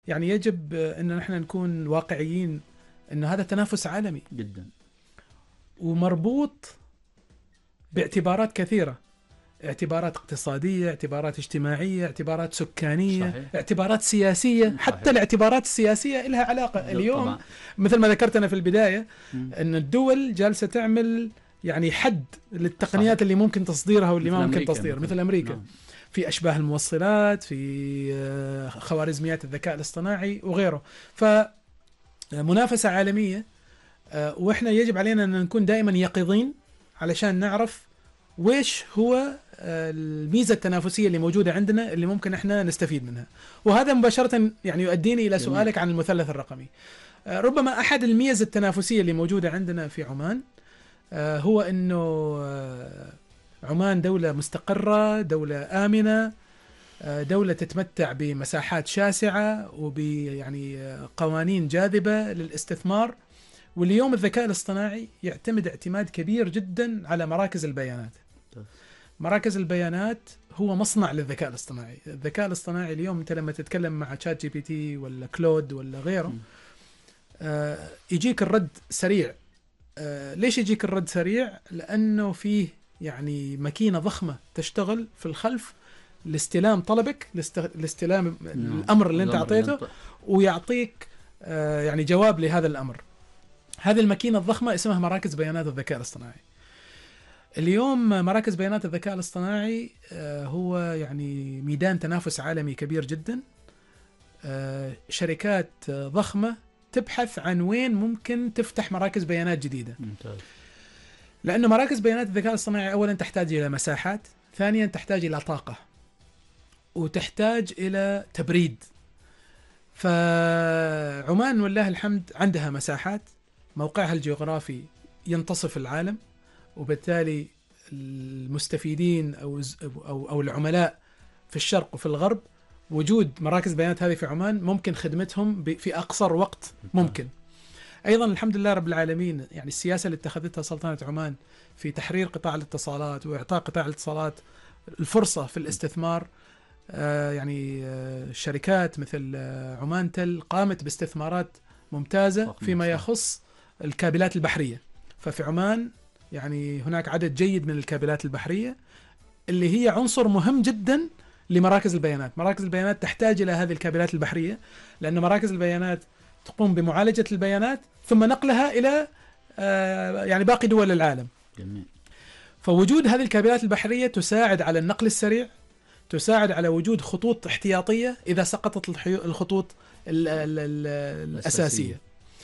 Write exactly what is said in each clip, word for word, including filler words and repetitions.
يعني يجب أن نحن نكون واقعيين أن هذا تنافس عالمي جدا، ومربوط باعتبارات كثيرة، اعتبارات اقتصادية، اعتبارات اجتماعية، اعتبارات سكانية، صحيح. اعتبارات سياسية. صحيح. حتى الاعتبارات السياسية لها علاقة اليوم طبعا. مثل ما ذكرت أنا في البداية م. أن الدول جالسة تعمل يعني حد للتقنيات صحيح. اللي ممكن تصديرها واللي ما ممكن تصديرها، مثل, مثل أمريكا. نعم. في أشباه الموصلات، في خوارزميات الذكاء الاصطناعي وغيره. فمنافسة عالمية، وإحنا يجب علينا أن نكون دائما يقظين علشان نعرف ويش هو الميزة التنافسية اللي موجودة عندنا اللي ممكن إحنا نستفيد منها. وهذا مباشرة يعني يؤديني إلى سؤالك عن المثلث الرقمي. ربما أحد الميزة التنافسية اللي موجودة عندنا في عمان هو أنه عمان دولة مستقرة، دولة آمنة، دولة تتمتع بمساحات شاسعة وبيعني قوانين جاذبة للاستثمار. واليوم الذكاء الاصطناعي يعتمد اعتماد كبير جدا على مراكز البيانات. مراكز البيانات هو مصنع للذكاء الاصطناعي. الذكاء الاصطناعي اليوم انت لما تتكلم مع شات جي بي تي ولا كلود ولا غيره آه يجيك الرد سريع. آه ليش يجيك الرد سريع؟ لأنه فيه يعني ماكينة ضخمة تشتغل في الخلف لاستلام طلبك، لاستلام الأمر اللي انت اعطيته ويعطيك آه يعني جواب لهذا الأمر. هذه الماكينة الضخمة اسمها مراكز بيانات الذكاء الاصطناعي. اليوم مراكز بيانات الذكاء الاصطناعي هو يعني ميدان تنافس عالمي كبير جدا. شركات ضخمة تبحث عن وين ممكن تفتح مراكز بيانات جديدة. ممتاز. لأنه مراكز بيانات الذكاء الاصطناعي أولا تحتاج إلى مساحات، ثانيا تحتاج إلى طاقة، وتحتاج إلى تبريد. فعمان والله الحمد عندها مساحات، موقعها الجغرافي ينتصف العالم، وبالتالي المستفيدين أو أو أو العملاء في الشرق وفي الغرب وجود مراكز بيانات هذه في عمان ممكن خدمتهم في أقصر وقت ممكن. أيضا الحمد لله رب العالمين يعني السياسة اللي اتخذتها سلطنة عمان في تحرير قطاع الاتصالات وإعطاء قطاع الاتصالات الفرصة في الاستثمار. آه يعني آه شركات مثل آه عمان تل قامت باستثمارات ممتازة فيما يخص الكابلات البحرية. ففي عمان يعني هناك عدد جيد من الكابلات البحرية اللي هي عنصر مهم جدا لمراكز البيانات. مراكز البيانات تحتاج إلى هذه الكابلات البحرية لأن مراكز البيانات تقوم بمعالجة البيانات ثم نقلها إلى آه يعني باقي دول العالم. جميل. فوجود هذه الكابلات البحرية تساعد على النقل السريع، تساعد على وجود خطوط احتياطية إذا سقطت الخطوط ال ال ال الأساسية.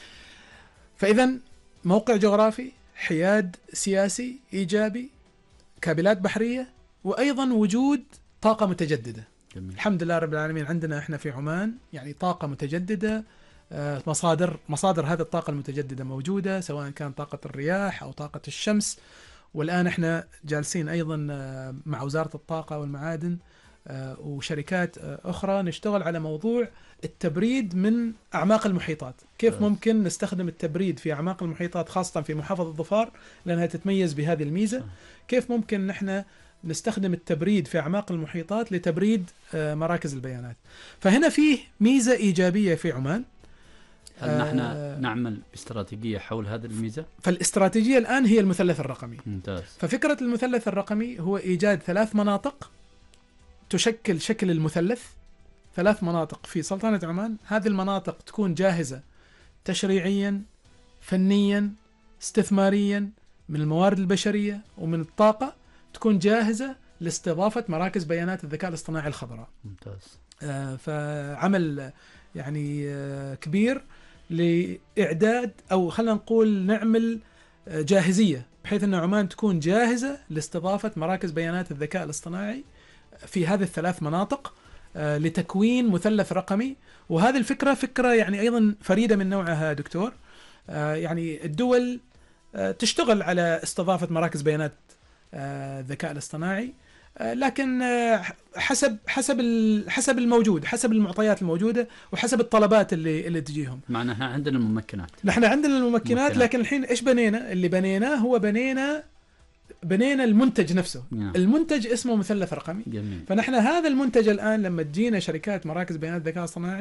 فإذا موقع جغرافي، حياد سياسي إيجابي، كابلات بحرية، وأيضا وجود طاقة متجددة. جميل. الحمد لله رب العالمين عندنا إحنا في عمان يعني طاقة متجددة. مصادر مصادر هذه الطاقة المتجددة موجودة، سواء كان طاقة الرياح أو طاقة الشمس. والآن إحنا جالسين أيضا مع وزارة الطاقة والمعادن وشركات أخرى نشتغل على موضوع التبريد من أعماق المحيطات. كيف ممكن نستخدم التبريد في أعماق المحيطات خاصة في محافظة ظفار لأنها تتميز بهذه الميزة. كيف ممكن نحن نستخدم التبريد في أعماق المحيطات لتبريد مراكز البيانات. فهنا فيه ميزة إيجابية في عمان. هل نحن آه نعمل باستراتيجية حول هذه الميزة؟ فالاستراتيجية الآن هي المثلث الرقمي. ممتاز. ففكرة المثلث الرقمي هو إيجاد ثلاث مناطق تشكل شكل المثلث، ثلاث مناطق في سلطنة عمان. هذه المناطق تكون جاهزة تشريعيا، فنيا، استثماريا، من الموارد البشرية ومن الطاقة، تكون جاهزة لاستضافة مراكز بيانات الذكاء الاصطناعي الخضراء. ممتاز. آه فعمل يعني آه كبير لإعداد أو خلينا نقول نعمل آه جاهزية بحيث أن عمان تكون جاهزة لاستضافة مراكز بيانات الذكاء الاصطناعي في هذه الثلاث مناطق آه لتكوين مثلث رقمي. وهذه الفكرة فكرة يعني أيضا فريدة من نوعها دكتور. آه يعني الدول آه تشتغل على استضافة مراكز بيانات آه الذكاء الاصطناعي، آه لكن آه حسب حسب حسب الموجود، حسب المعطيات الموجودة وحسب الطلبات اللي اللي تجيهم. معناها احنا عندنا الممكنات. نحن عندنا الممكنات ممكنات. لكن الحين ايش بنينا؟ اللي بنيناه هو بنينا بنينا المنتج نفسه. نعم. المنتج اسمه مثلث رقمي. جميل. فنحن هذا المنتج الآن لما تجينا شركات مراكز بيانات الذكاء الاصطناعي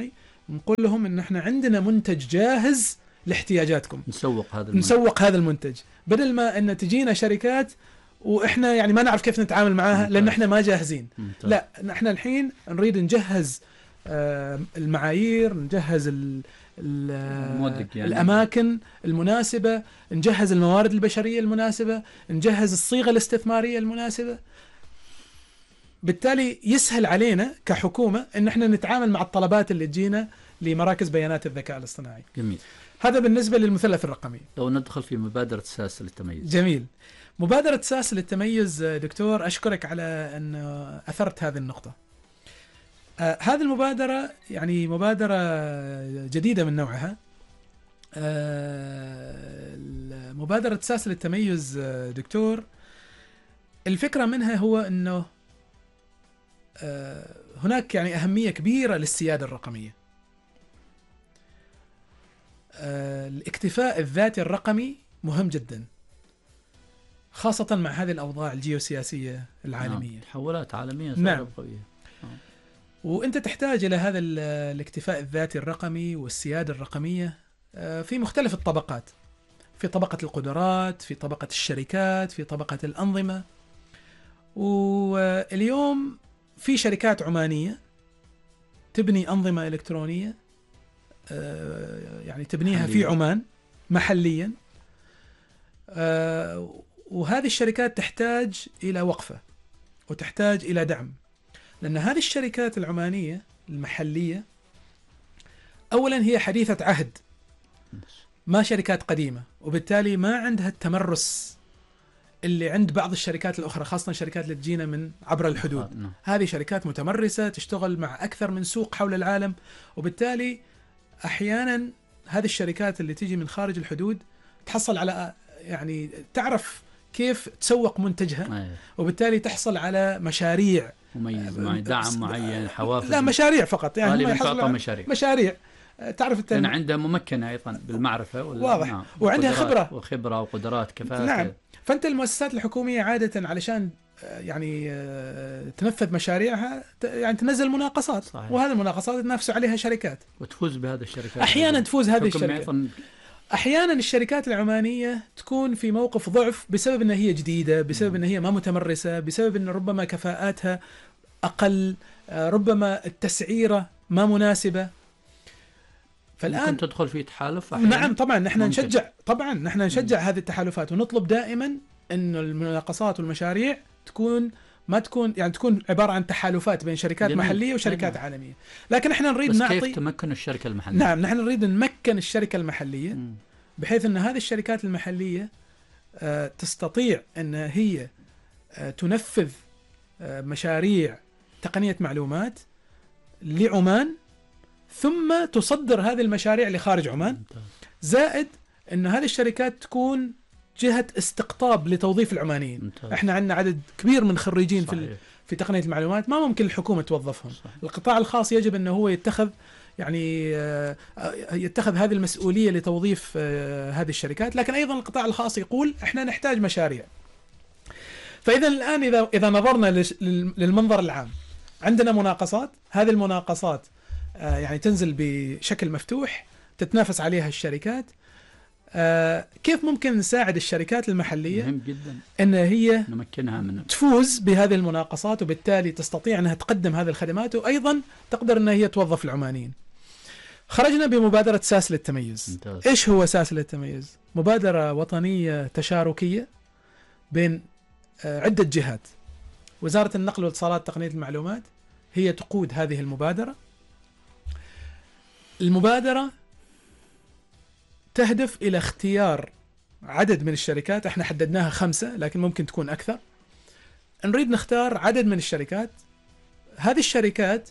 نقول لهم ان احنا عندنا منتج جاهز لاحتياجاتكم، نسوق هذا المنتج. نسوق هذا المنتج بدل ما ان تجينا شركات واحنا يعني ما نعرف كيف نتعامل معاها ممتاز. لان احنا ما جاهزين. ممتاز. لا، احنا الحين نريد نجهز المعايير، نجهز ال ال يعني. الأماكن المناسبة، نجهز الموارد البشرية المناسبة، نجهز الصيغة الاستثمارية المناسبة. بالتالي يسهل علينا كحكومة ان احنا نتعامل مع الطلبات اللي تجينا لمراكز بيانات الذكاء الاصطناعي. جميل. هذا بالنسبة للمثلث الرقمي. لو ندخل في مبادرة ساس للتميز. جميل. مبادرة ساس للتميز دكتور، أشكرك على أن أثرت هذه النقطة. آه هذه المبادرة يعني مبادرة جديدة من نوعها. آه مبادرة ساس للتميز دكتور، الفكرة منها هو أنه آه هناك يعني أهمية كبيرة للسيادة الرقمية. آه الاكتفاء الذاتي الرقمي مهم جدا، خاصة مع هذه الأوضاع الجيوسياسية العالمية. نعم. تحولات عالمية نعم. قوية. نعم. وأنت تحتاج إلى هذا الاكتفاء الذاتي الرقمي والسيادة الرقمية في مختلف الطبقات، في طبقة القدرات، في طبقة الشركات، في طبقة الأنظمة. واليوم في شركات عمانية تبني أنظمة إلكترونية يعني تبنيها محلية. في عمان محليا، وهذه الشركات تحتاج إلى وقفة وتحتاج إلى دعم، لأن هذه الشركات العمانية المحلية أولا هي حديثة عهد، ما شركات قديمة، وبالتالي ما عندها التمرس اللي عند بعض الشركات الأخرى، خاصة الشركات اللي تجينا من عبر الحدود. هذه شركات متمرسة تشتغل مع أكثر من سوق حول العالم، وبالتالي أحيانا هذه الشركات اللي تيجي من خارج الحدود تحصل على يعني تعرف كيف تسوق منتجها، وبالتالي تحصل على مشاريع مميز مع دعم معين، حوافز. لا مشاريع فقط يعني ما يحصل مشاريع مشاريع تعرف التن... لأن عندها ممكنة أيضا بالمعرفة واضح. نعم. وعندها خبرة وخبرة وقدرات كفاءة. نعم. فأنت المؤسسات الحكومية عادة علشان يعني تنفذ مشاريعها يعني تنزل مناقصات. صحيح. وهذه المناقصات تنافس عليها شركات وتفوز بهذه الشركات. أحيانا تفوز هذه الشركات، أحيانا الشركات العمانية تكون في موقف ضعف بسبب أنها هي جديدة، بسبب أنها هي ما متمرسة، بسبب أن ربما كفاءاتها أقل، ربما التسعيرة ما مناسبة. فالآن ممكن تدخل في تحالف. نعم طبعا نحن ممكن. نشجع طبعا نحن نشجع هذه التحالفات، ونطلب دائما أن المناقصات والمشاريع تكون ما تكون يعني تكون عبارة عن تحالفات بين شركات جميل. محلية وشركات جميل. عالمية. لكن احنا نريد بس نعطي كيف تمكن الشركة المحلية. نعم نحن نريد نمكن الشركة المحلية م. بحيث أن هذه الشركات المحلية آه تستطيع أن هي آه تنفذ آه مشاريع تقنية معلومات لعمان، ثم تصدر هذه المشاريع لخارج عمان. زائد أن هذه الشركات تكون جهة استقطاب لتوظيف العمانيين. ممتاز. احنا عندنا عدد كبير من خريجين في في تقنية المعلومات ما ممكن الحكومة توظفهم. صحيح. القطاع الخاص يجب أنه هو يتخذ يعني يتخذ هذه المسؤولية لتوظيف هذه الشركات، لكن أيضا القطاع الخاص يقول احنا نحتاج مشاريع. فإذا الآن إذا إذا نظرنا للمنظر العام، عندنا مناقصات، هذه المناقصات يعني تنزل بشكل مفتوح تتنافس عليها الشركات. آه كيف ممكن نساعد الشركات المحلية مهم جدا أن هي نمكنها من تفوز بهذه المناقصات، وبالتالي تستطيع أنها تقدم هذه الخدمات، وأيضا تقدر أنها هي توظف العمانيين. خرجنا بمبادرة ساس للتميز. ممتاز. إيش هو ساس للتميز؟ مبادرة وطنية تشاركية بين آه عدة جهات. وزارة النقل والاتصالات تقنية المعلومات هي تقود هذه المبادرة. المبادرة تهدف إلى اختيار عدد من الشركات، احنا حددناها خمسة لكن ممكن تكون أكثر. نريد نختار عدد من الشركات، هذه الشركات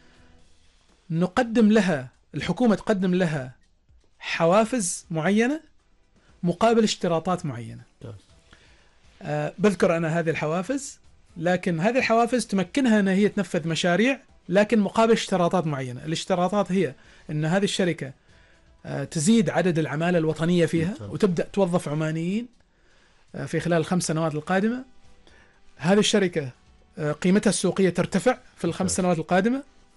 نقدم لها، الحكومة تقدم لها حوافز معينة مقابل اشتراطات معينة. أه بذكر أنا هذه الحوافز، لكن هذه الحوافز تمكنها أن هي تنفذ مشاريع لكن مقابل اشتراطات معينة. الاشتراطات هي أن هذه الشركة تزيد عدد العمالة الوطنية فيها وتبدأ توظف عمانيين في خلال الخمس سنوات القادمة. هذه الشركة قيمتها السوقية ترتفع في الخمس سنوات القادمة.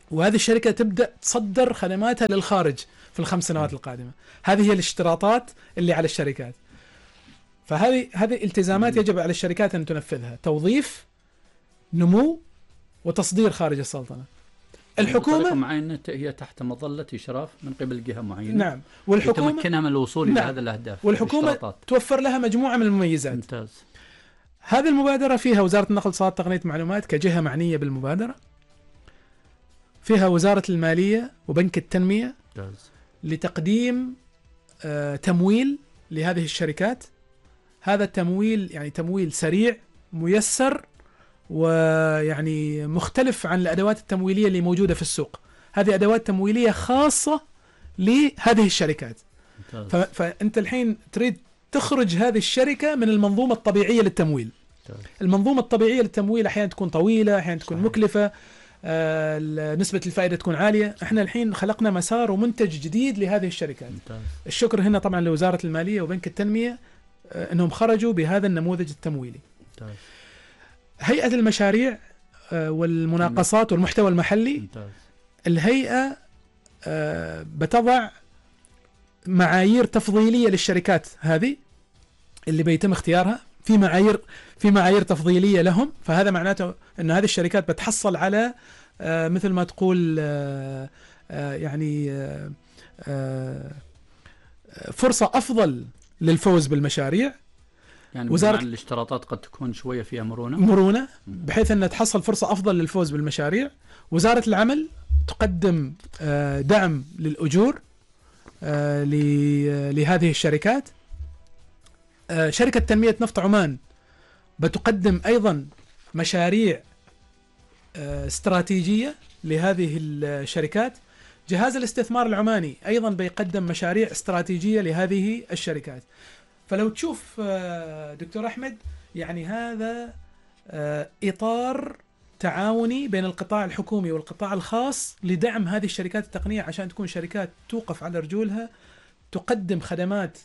وهذه الشركة تبدأ تصدر خدماتها للخارج في الخمس سنوات القادمة. هذه هي الاشتراطات اللي على الشركات. فهذه هذه التزامات يجب على الشركات أن تنفذها: توظيف، نمو، وتصدير خارج السلطنة. الحكومة معينة هي تحت مظلة إشراف من قبل جهة معينة. نعم. والحكومة تمكنها من الوصول نعم. إلى هذه الأهداف. والحكومة الاشتراطات. توفر لها مجموعة من المميزات. ممتاز. هذه المبادرة فيها وزارة النقل والاتصالات وتقنية المعلومات كجهة معنية بالمبادرة، فيها وزارة المالية وبنك التنمية ممتاز. لتقديم آه تمويل لهذه الشركات. هذا التمويل يعني تمويل سريع ميسر ويعني مختلف عن الأدوات التمويلية اللي موجودة في السوق. هذه أدوات تمويلية خاصة لهذه الشركات. ف... فأنت الحين تريد تخرج هذه الشركة من المنظومة الطبيعية للتمويل. ممتاز. المنظومة الطبيعية للتمويل أحيانا تكون طويلة، أحيانا تكون صحيح. مكلفة، آه نسبة الفائدة تكون عالية. احنا الحين خلقنا مسار ومنتج جديد لهذه الشركات. ممتاز. الشكر هنا طبعا لوزارة المالية وبنك التنمية آه أنهم خرجوا بهذا النموذج التمويلي. ممتاز. هيئة المشاريع والمناقصات والمحتوى المحلي. ممتاز. الهيئة بتضع معايير تفضيلية للشركات هذه اللي بيتم اختيارها، في معايير في معايير تفضيلية لهم. فهذا معناته أن هذه الشركات بتحصل على مثل ما تقول يعني فرصة أفضل للفوز بالمشاريع. يعني وزارة الاشتراطات قد تكون شوية فيها مرونة مرونة بحيث أن تحصل فرصة أفضل للفوز بالمشاريع. وزارة العمل تقدم دعم للأجور لهذه الشركات. شركة تنمية نفط عمان بتقدم أيضا مشاريع استراتيجية لهذه الشركات. جهاز الاستثمار العماني أيضا بيقدم مشاريع استراتيجية لهذه الشركات. فلو تشوف دكتور أحمد يعني هذا إطار تعاوني بين القطاع الحكومي والقطاع الخاص لدعم هذه الشركات التقنية عشان تكون شركات توقف على رجولها، تقدم خدمات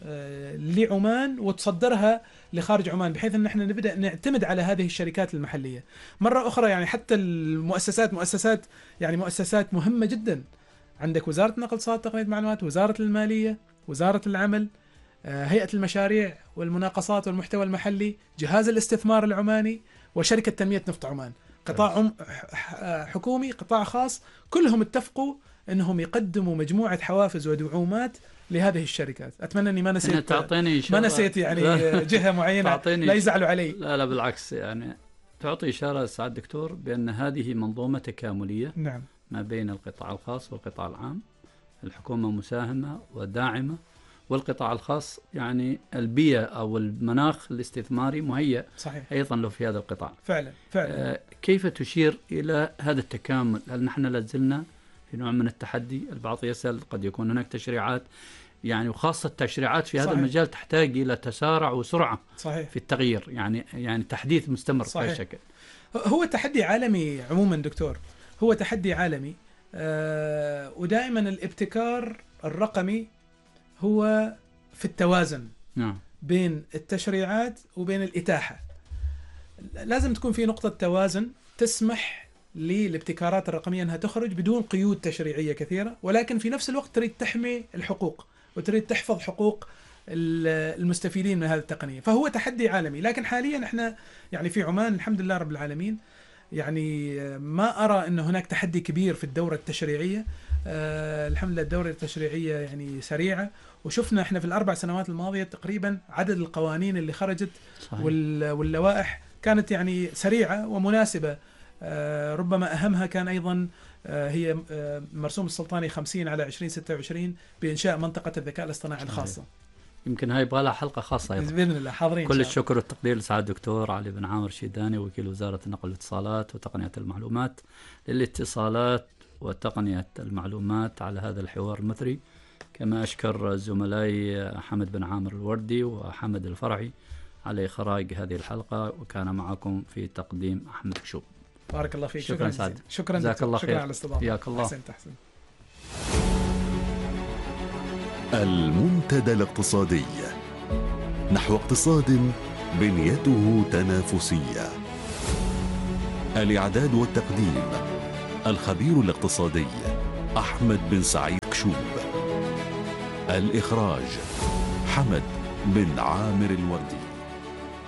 لعمان وتصدرها لخارج عمان، بحيث أن احنا نبدأ نعتمد على هذه الشركات المحلية مرة أخرى. يعني حتى المؤسسات مؤسسات يعني مؤسسات مهمة جدا. عندك وزارة النقل والاتصالات وتقنية المعلومات، وزارة المالية، وزارة العمل، هيئة المشاريع والمناقصات والمحتوى المحلي، جهاز الاستثمار العماني، وشركة تنمية نفط عمان. قطاع حكومي، قطاع خاص، كلهم اتفقوا أنهم يقدموا مجموعة حوافز ودعومات لهذه الشركات. أتمنى أني ما نسيت ما نسيت يعني جهة معينة لا يزعلوا علي. لا لا بالعكس، يعني تعطي إشارة سعادة الدكتور بأن هذه منظومة تكاملية. نعم. ما بين القطاع الخاص والقطاع العام. الحكومة مساهمة وداعمة، والقطاع الخاص يعني البيئة أو المناخ الاستثماري مهيأ صحيح. أيضا له في هذا القطاع. فعلا فعلا. آه كيف تشير إلى هذا التكامل؟ هل نحن لازلنا في نوع من التحدي؟ البعض يسأل قد يكون هناك تشريعات يعني، وخاصة التشريعات في صحيح. هذا المجال تحتاج إلى تسارع وسرعة صحيح. في التغيير، يعني يعني تحديث مستمر صحيح. بشكل. هو تحدي عالمي عموما دكتور، هو تحدي عالمي. آه ودائما الابتكار الرقمي هو في التوازن نعم. بين التشريعات وبين الإتاحة. لازم تكون في نقطة توازن تسمح للابتكارات الرقمية أنها تخرج بدون قيود تشريعية كثيرة، ولكن في نفس الوقت تريد تحمي الحقوق وتريد تحفظ حقوق المستفيدين من هذه التقنية. فهو تحدي عالمي. لكن حاليا احنا يعني في عمان الحمد لله رب العالمين يعني ما أرى أن هناك تحدي كبير في الدورة التشريعية. أه الحمد لله الدورة التشريعية يعني سريعة، وشفنا احنا في الأربع سنوات الماضية تقريبا عدد القوانين اللي خرجت واللوائح كانت يعني سريعة ومناسبة. أه ربما أهمها كان أيضا أه هي أه مرسوم السلطاني خمسين على عشرين ستة وعشرين بإنشاء منطقة الذكاء الاصطناعي الخاصة. يمكن هاي يبغى لها حلقة خاصة أيضا. بإذن الله حاضرين. كل الشكر والتقدير لسعادة الدكتور علي بن عامر شيداني، وكيل وزارة النقل والاتصالات وتقنية المعلومات للاتصالات وتقنية المعلومات على هذا الحوار المثري. كما أشكر زملائي حمد بن عامر الوردي وحمد الفرعي على إخراج هذه الحلقة، وكان معكم في تقديم أحمد كشوب. بارك الله فيك. شكرا سعد. شكرا جزاك الله خير. شكرا على الاستضافة. حياك الله. أحسنت أحسنت. المنتدى الاقتصادي نحو اقتصاد بنيته تنافسية. الإعداد والتقديم الخبير الاقتصادي أحمد بن سعيد كشوب. الإخراج حمد بن عامر الوردي.